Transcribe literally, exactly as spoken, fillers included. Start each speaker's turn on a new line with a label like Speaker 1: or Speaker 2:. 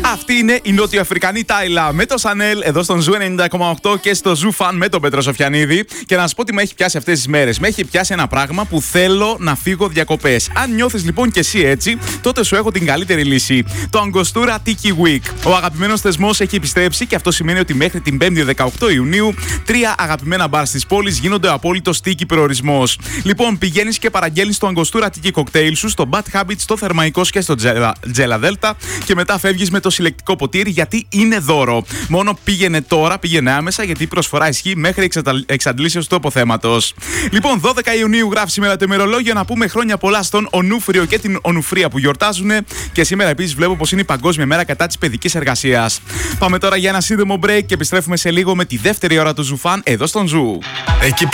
Speaker 1: Αυτή είναι η νοτιοαφρικανή Τάιλα με το Chanel εδώ στον Ζου ενενήντα κόμμα οκτώ και στο Ζου Φαν με τον Πέτρο Σοφιανίδη. Και να σου πω τι με έχει πιάσει αυτές τις μέρες. Με έχει πιάσει ένα πράγμα που θέλω να φύγω διακοπές. Αν νιώθεις λοιπόν και εσύ έτσι, τότε σου έχω την καλύτερη λύση. Το Angostura Tiki Week. Ο αγαπημένος θεσμός έχει επιστρέψει και αυτό σημαίνει ότι μέχρι την πέμπτη δεκαοκτώ Ιουνίου τρία αγαπημένα μπαρ της πόλης γίνονται ο απόλυτος tiki προορισμός. Λοιπόν, πηγαίνεις και παραγγέλνεις το Angostura Tiki Cocktail σου στο Bad Habits, στο Θερμαϊκός και στο Gela Delta και μετά φεύγεις με το συλλεκτικό ποτήρι γιατί είναι δώρο. Μόνο πήγαινε τώρα, πήγαινε άμεσα γιατί η προσφορά ισχύει μέχρι εξαντλήσεως του αποθέματος. Λοιπόν, δώδεκα Ιουνίου γράφει σήμερα το ημερολόγιο να πούμε χρόνια πολλά στον Ονούφριο και την Ονουφρία που γιορτάζουν και σήμερα επίσης βλέπω πως είναι η Παγκόσμια Μέρα κατά της παιδικής εργασίας. Πάμε τώρα για ένα σύντομο break και επιστρέφουμε σε λίγο με τη δεύτερη ώρα του Ζουφάν εδώ στον Ζου.
Speaker 2: Εκεί